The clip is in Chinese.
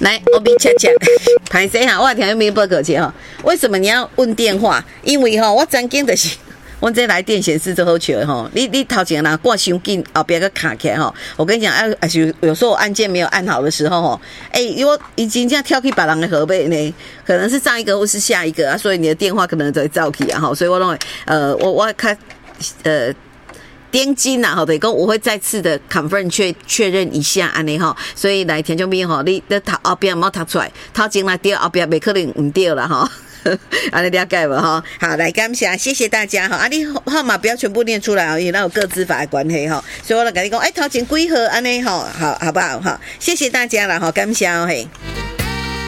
来，我比恰恰，歹势哈，我听有没有报告去哈？为什么你要问电话？因为哈，我曾经就是。我这来电显示最好笑吼，你头前啦挂伤紧，后边个卡起来吼。我跟你讲，有时候按键没有按好的时候吼，我已经这样跳去别人的号码呢，可能是上一个或是下一个啊，所以你的电话可能就会走去啊吼。所以我认为，我看点击啦吼，等于讲我会再次的 confirm 确认一下安尼吼。所以来听众朋友吼，你的头后边莫读出来，头前来对，后边袂可能唔对啦吼。啊，你了解无哈？好，来感谢，谢谢大家哈。啊，你号码不要全部念出来哦，因为那有个资法的关系哈。所以我来跟你讲，头前几号安尼吼，好不好哈？谢谢大家啦哈，感谢哦嘿。